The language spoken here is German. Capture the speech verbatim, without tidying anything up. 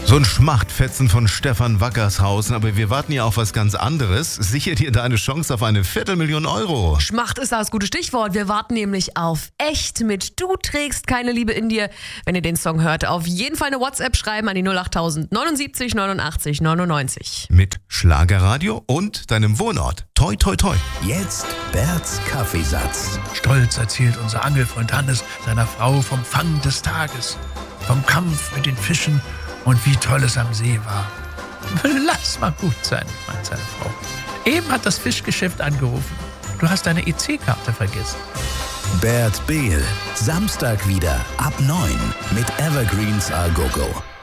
So ein Schmachtfetzen von Stefan Wackershausen, aber wir warten ja auf was ganz anderes. Sichere dir deine Chance auf eine Viertelmillion Euro. Schmacht ist das gute Stichwort. Wir warten nämlich auf Echt mit Du trägst keine Liebe in dir. Wenn ihr den Song hört, auf jeden Fall eine WhatsApp schreiben an die null acht tausend neunundsiebzig neunundachtzig neunundneunzig. Mit Schlagerradio und deinem Wohnort. Toi, toi, toi. Jetzt Berts Kaffeesatz. Stolz erzählt unser Angelfreund Hannes seiner Frau vom Fang des Tages, vom Kampf mit den Fischen und wie toll es am See war. Lass mal gut sein, meint seine Frau. Eben hat das Fischgeschäft angerufen. Du hast deine E C-Karte vergessen. Bert Behl, Samstag wieder ab neun mit Evergreens A Go Go.